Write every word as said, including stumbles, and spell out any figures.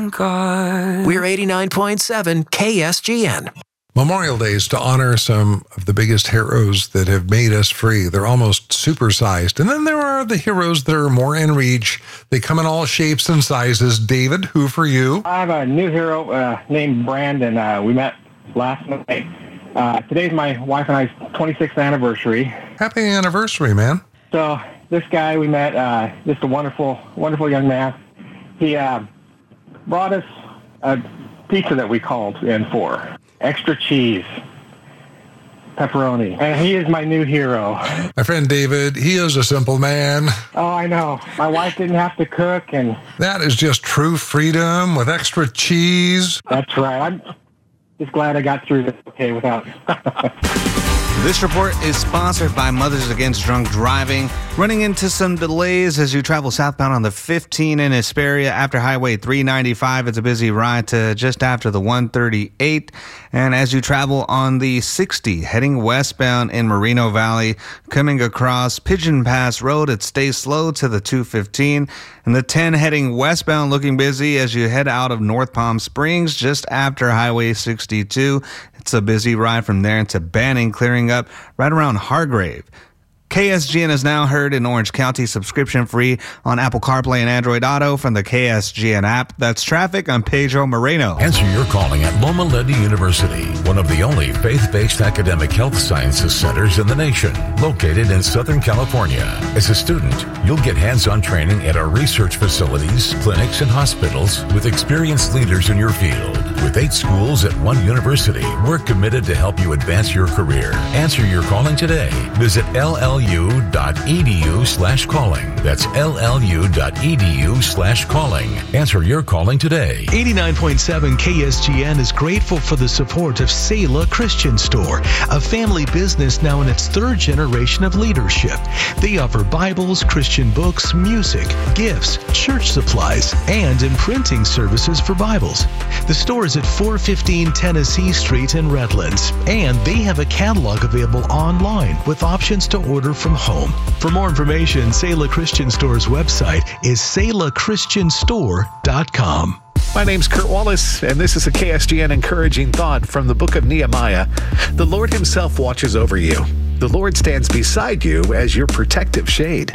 God. We're eighty-nine point seven K S G N. Memorial Day is to honor some of the biggest heroes that have made us free. They're almost supersized. And then there are the heroes that are more in reach. They come in all shapes and sizes. David, who for you? I have a new hero uh, named Brandon. Uh, we met last night. Uh, today's my wife and I's twenty-sixth anniversary. Happy anniversary, man. So this guy we met, uh, just a wonderful, wonderful young man. He uh, brought us a pizza that we called in for. Extra cheese, pepperoni. And he is my new hero. My friend David, he is a simple man. Oh, I know. My wife didn't have to cook. And that is just true freedom with extra cheese. That's right. I'm just glad I got through this okay without. This report is sponsored by Mothers Against Drunk Driving. Running into some delays as you travel southbound on the fifteen in Hesperia after Highway three ninety-five. It's a busy ride to just after the one thirty-eight. And as you travel on the sixty heading westbound in Moreno Valley, coming across Pigeon Pass Road, it stays slow to the two fifteen. And the ten heading westbound looking busy as you head out of North Palm Springs just after Highway sixty-two. It's a busy ride from there into Banning, clearing up right around Hargrave. K S G N is now heard in Orange County, subscription free on Apple CarPlay and Android Auto from the K S G N app. That's traffic. I'm Pedro Moreno. Answer your calling at Loma Linda University, one of the only faith-based academic health sciences centers in the nation, located in Southern California. As a student, you'll get hands-on training at our research facilities, clinics, and hospitals with experienced leaders in your field. With eight schools at one university, we're committed to help you advance your career. Answer your calling today. Visit L L U dot E D U slash calling. That's L L U dot E D U slash calling. Answer your calling today. eighty-nine point seven K S G N is grateful for the support of Selah Christian Store, a family business now in its third generation of leadership. They offer Bibles, Christian books, music, gifts, church supplies, and imprinting services for Bibles. The store is at four fifteen Tennessee Street in Redlands, and they have a catalog available online with options to order from home. For more information, Selah Christian Store's website is selah christian store dot com. My name's Kurt Wallace, and this is a K S G N encouraging thought from the book of Nehemiah. The Lord himself watches over you. The Lord stands beside you as your protective shade.